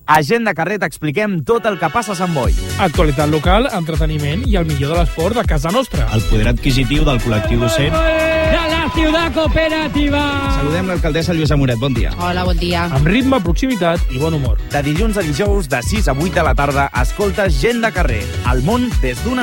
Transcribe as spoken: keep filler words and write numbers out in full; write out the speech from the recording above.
A Gent de Carrer t'expliquem tot el que passa a Sant Boi. Actualitat local, entreteniment i el millor de l'esport de casa nostra. El poder adquisitiu del col·lectiu docent. De la ciutat cooperativa. Saludem l'alcaldessa Lluïsa Moret, bon dia. Hola, bon dia. Amb ritme, proximitat i bon humor. De dilluns a dijous, de sis a vuit de la tarda, escolta Gent de Carrer, el món des d'una